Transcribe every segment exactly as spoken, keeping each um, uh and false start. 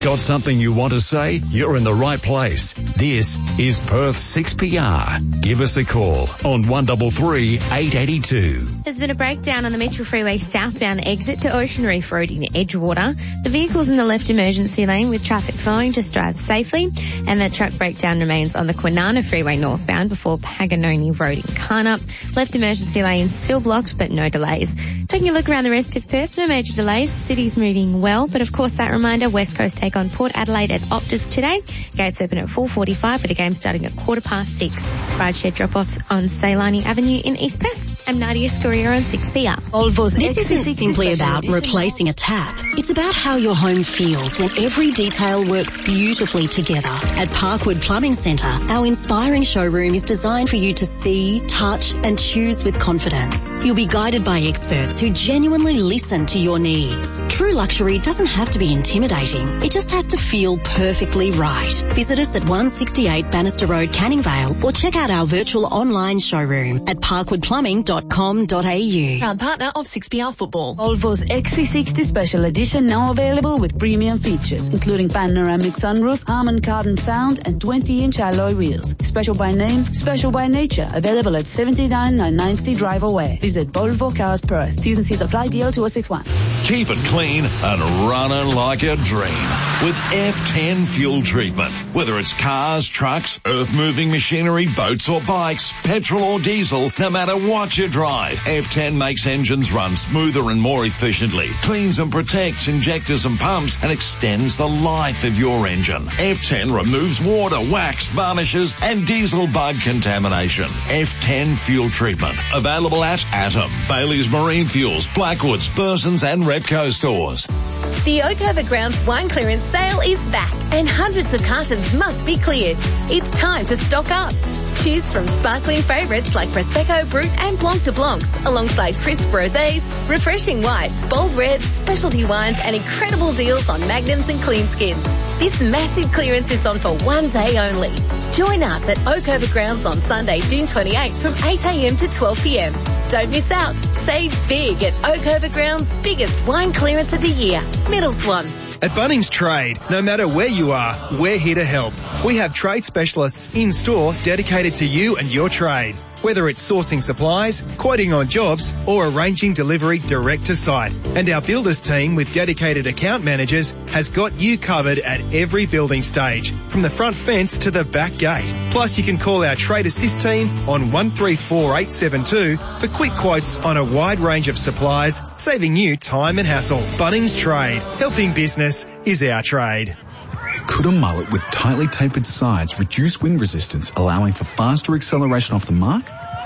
Got something you want to say? You're in the right place. This is Perth six P R. Give us a call on one three three, eight eight two. There's been a breakdown on the Mitchell Freeway southbound exit to Ocean Reef Road in Edgewater. The vehicle's in the left emergency lane with traffic flowing. Just drive safely. And that truck breakdown remains on the Kwinana Freeway northbound before Paganoni Road in Carnup. Left emergency lane still blocked, but no delays. Taking a look around the rest of Perth, no major delays. City's moving well, but of course that reminder, West Coast take on Port Adelaide at Optus today. Gates open at four forty-five with the game starting at quarter past six. Ride share drop-offs on Ceylani Avenue in East Perth. I'm Nadia Scourier on six P R. Volvo's this isn't simply about replacing a tap. It's about how your home feels when every detail works beautifully together. At Parkwood Plumbing Centre, our inspiring showroom is designed for you to see, touch and choose with confidence. You'll be guided by experts who genuinely listen to your needs. True luxury doesn't have to be intimidating. It just has to feel perfectly right. Visit us at one sixty-eight Bannister Road, Canning Vale, or check out our virtual online showroom at parkwood plumbing dot com dot a u. Proud partner of six P R Football. Volvo's X C sixty Special Edition now available with premium features, including panoramic sunroof, Harman Kardon sound, and twenty inch alloy wheels. Special by name, special by nature. Available at seventy-nine nine ninety Drive Away. Visit Volvo Cars Perth. T's and C's apply. D L two oh six one. Keep it clean and running like a dream with F ten fuel treatment. Whether it's cars, trucks, earth-moving machinery, boats or bikes, petrol or diesel, no matter what you drive, F ten makes engines run smoother and more efficiently, cleans and protects injectors and pumps, and extends the life of your engine. F ten removes water, wax, varnishes, and diesel bug contamination. F ten fuel treatment. Available at Atom, Bailey's Marine Fuels, Blackwoods, Burson's and Repco stores. The Oakover Grounds wine clearance sale is back and hundreds of cartons must be cleared. It's time to stock up. Choose from sparkling favourites like Prosecco, Brut and Blanc de Blancs alongside crisp rosés, refreshing whites, bold reds, specialty wines and incredible deals on magnums and clean skins. This massive clearance is on for one day only. Join us at Oakover Grounds on Sunday, June twenty-eighth from eight a m to twelve p m. Don't miss out. Save big at Oakover Grounds' biggest wine clearance of the year. Middle Swan. At Bunnings Trade, no matter where you are, we're here to help. We have trade specialists in store dedicated to you and your trade. Whether it's sourcing supplies, quoting on jobs, or arranging delivery direct to site. And our builders team with dedicated account managers has got you covered at every building stage, from the front fence to the back gate. Plus you can call our trade assist team on one three four eight seven two for quick quotes on a wide range of supplies, saving you time and hassle. Bunnings Trade. Helping business is our trade. Could a mullet with tightly tapered sides reduce wind resistance, allowing for faster acceleration off the mark?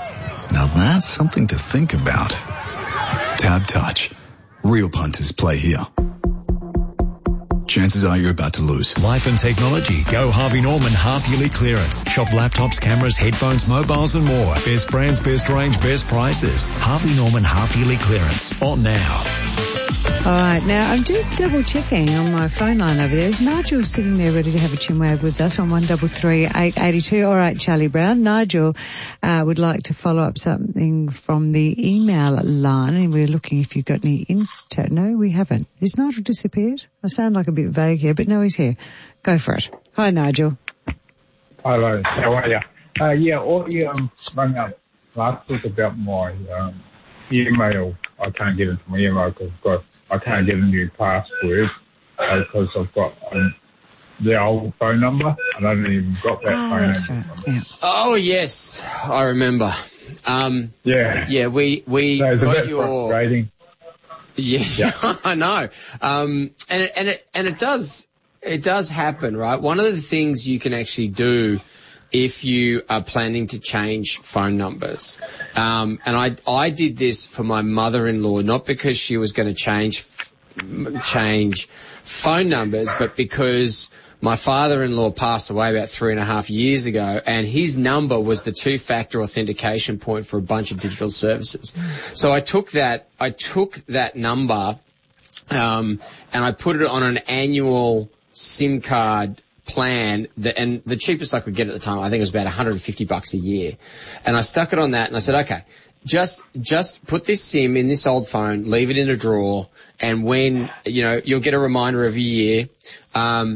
Now that's something to think about. Tab Touch. Real punters play here. Chances are you're about to lose. Life and technology. Go Harvey Norman half-yearly clearance. Shop laptops, cameras, headphones, mobiles and more. Best brands, best range, best prices. Harvey Norman half-yearly clearance. On now. All right, now I'm just double checking on my phone line over there. Is Nigel sitting there ready to have a chinwag with us on one three three, eight eight two? All right, Charlie Brown. Nigel uh, would like to follow up something from the email line, and we're looking if you've got any info. No, we haven't. Is Nigel disappeared? I sound like a bit vague here, but no, he's here. Go for it. Hi, Nigel. Hello, how are you? Uh, yeah, all you um, rang up last week about my um, email. I can't get into my email because I've got I can't get a new password because I've got um, the old phone number and I haven't even got that oh, phone that's number. Right. Yeah. Oh, yes, I remember. Um, yeah. Yeah, we, we so it's got a bit your... frustrating. Yeah, yeah. I know. Um, and it, and it, and it does, it does happen, right? One of the things you can actually do if you are planning to change phone numbers. Um, and I, I did this for my mother-in-law, not because she was going to change, change phone numbers, but because my father-in-law passed away about three and a half years ago, and his number was the two-factor authentication point for a bunch of digital services. So I took that, I took that number, um, and I put it on an annual SIM card plan, that, and the cheapest I could get at the time, I think it was about one hundred fifty bucks a year. And I stuck it on that and I said, okay, just, just put this SIM in this old phone, leave it in a drawer, and when, you know, you'll get a reminder every year, um,